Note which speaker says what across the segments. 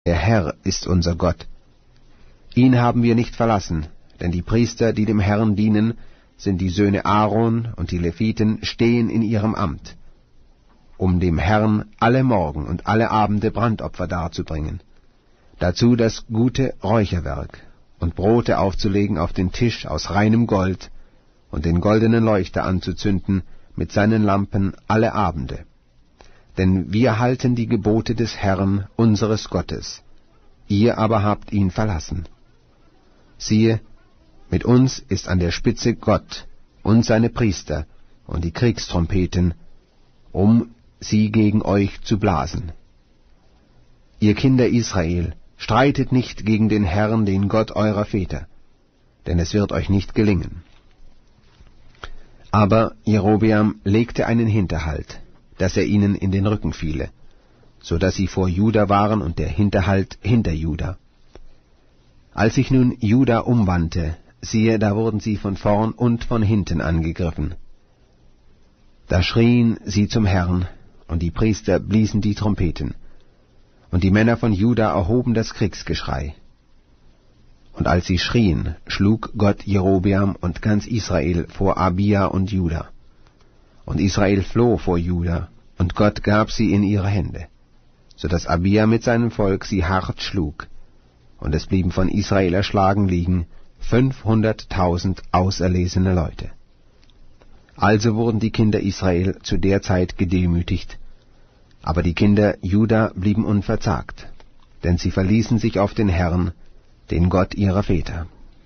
Speaker 1: Der Herr ist unser Gott. Ihn haben wir nicht verlassen, denn die Priester, die dem Herrn dienen, sind die Söhne Aaron, und die Leviten stehen in ihrem Amt, um dem Herrn alle Morgen und alle Abende Brandopfer darzubringen. Dazu das gute Räucherwerk und Brote aufzulegen auf den Tisch aus reinem Gold und den goldenen Leuchter anzuzünden mit seinen Lampen alle Abende. Denn wir halten die Gebote des Herrn, unseres Gottes. Ihr aber habt ihn verlassen. Siehe, mit uns ist an der Spitze Gott und seine Priester und die Kriegstrompeten, um sie gegen euch zu blasen. Ihr Kinder Israel, streitet nicht gegen den Herrn, den Gott eurer Väter, denn es wird euch nicht gelingen. Aber Jerobeam legte einen Hinterhalt, dass er ihnen in den Rücken fiele, so dass sie vor Juda waren und der Hinterhalt hinter Juda. Als sich nun Juda umwandte, siehe, da wurden sie von vorn und von hinten angegriffen. Da schrien sie zum Herrn, und die Priester bliesen die Trompeten, und die Männer von Juda erhoben das Kriegsgeschrei. Und als sie schrien, schlug Gott Jerobeam und ganz Israel vor Abia und Juda. Und Israel floh vor Juda, und Gott gab sie in ihre Hände, so dass Abia mit seinem Volk sie hart schlug, und es blieben von Israel erschlagen liegen 500.000 auserlesene Leute. Also wurden die Kinder Israel zu der Zeit gedemütigt, aber die Kinder Juda blieben unverzagt, denn sie verließen sich auf den Herrn, den Gott ihrer Väter.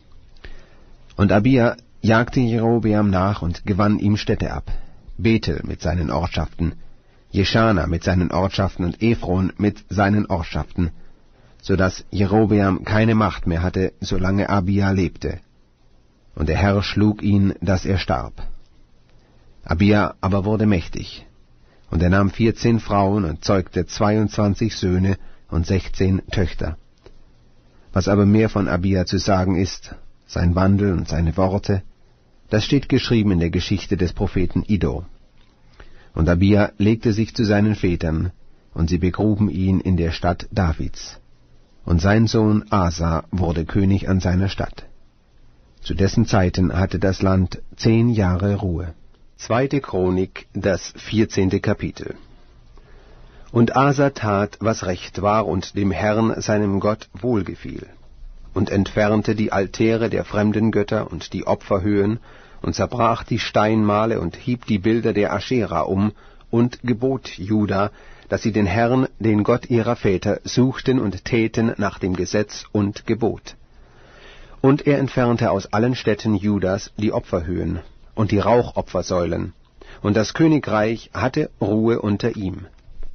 Speaker 1: Und Abia jagte Jerobeam nach und gewann ihm Städte ab, Bethel mit seinen Ortschaften, Jeschana mit seinen Ortschaften und Ephron mit seinen Ortschaften, so dass Jerobeam keine Macht mehr hatte, solange Abia lebte. Und der Herr schlug ihn, dass er starb. Abia aber wurde mächtig, und er nahm 14 Frauen und zeugte 22 Söhne und 16 Töchter. Was aber mehr von Abia zu sagen ist, sein Wandel und seine Worte, das steht geschrieben in der Geschichte des Propheten Iddo. Und Abia legte sich zu seinen Vätern, und sie begruben ihn in der Stadt Davids. Und sein Sohn Asa wurde König an seiner Stadt. Zu dessen Zeiten hatte das Land 10 Jahre Ruhe. 2. Chronik, das 14. Kapitel. Und Asa tat, was recht war und dem Herrn, seinem Gott, wohlgefiel, und entfernte die Altäre der fremden Götter und die Opferhöhen, und zerbrach die Steinmale und hieb die Bilder der Aschera um, und gebot Juda, dass sie den Herrn, den Gott ihrer Väter, suchten und täten nach dem Gesetz und Gebot. Und er entfernte aus allen Städten Judas die Opferhöhen und die Rauchopfersäulen, und das Königreich hatte Ruhe unter ihm.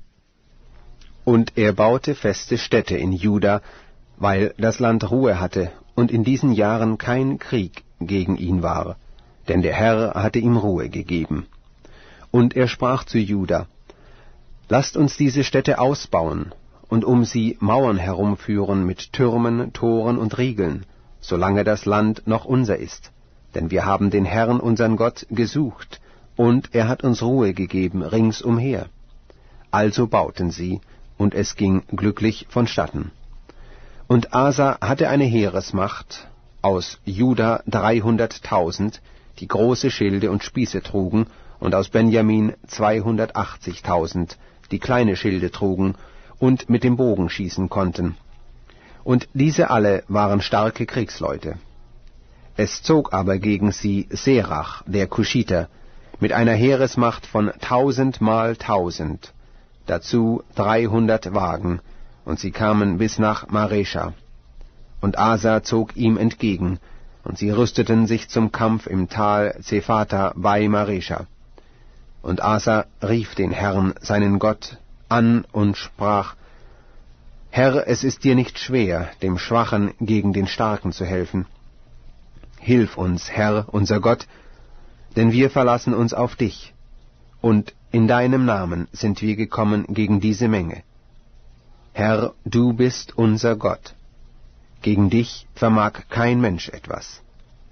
Speaker 1: Und er baute feste Städte in Juda, weil das Land Ruhe hatte und in diesen Jahren kein Krieg gegen ihn war, denn der Herr hatte ihm Ruhe gegeben. Und er sprach zu Juda: Lasst uns diese Städte ausbauen und um sie Mauern herumführen mit Türmen, Toren und Riegeln, solange das Land noch unser ist. Denn wir haben den Herrn, unseren Gott, gesucht, und er hat uns Ruhe gegeben ringsumher. Also bauten sie, und es ging glücklich vonstatten. Und Asa hatte eine Heeresmacht aus Juda 300.000, die große Schilde und Spieße trugen, und aus Benjamin 280.000, die kleine Schilde trugen und mit dem Bogen schießen konnten. Und diese alle waren starke Kriegsleute. Es zog aber gegen sie Serach, der Kuschiter, mit einer Heeresmacht von 1000 mal 1000, dazu 300 Wagen, und sie kamen bis nach Maresha. Und Asa zog ihm entgegen, und sie rüsteten sich zum Kampf im Tal Zephata bei Maresha. Und Asa rief den Herrn, seinen Gott, an und sprach: Herr, es ist dir nicht schwer, dem Schwachen gegen den Starken zu helfen. Hilf uns, Herr, unser Gott, denn wir verlassen uns auf dich, und in deinem Namen sind wir gekommen gegen diese Menge. Herr, du bist unser Gott. Gegen dich vermag kein Mensch etwas.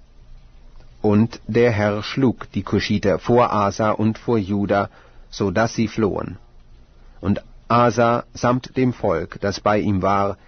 Speaker 1: Und der Herr schlug die Kuschiter vor Asa und vor Juda, so dass sie flohen. Und Asa samt dem Volk, das bei ihm war,